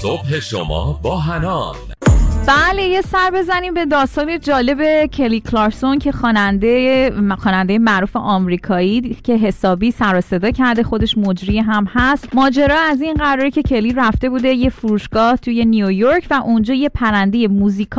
صبح شما با حنان. بله، یه سر بزنیم به داستان جالب کلی کلارکسون که خواننده معروف آمریکایی که حسابی سر و صدا کرده، خودش مجری هم هست. ماجرا از این قراره که کلی رفته بوده یه فروشگاه توی نیویورک و اونجا یه پرنده موزیکال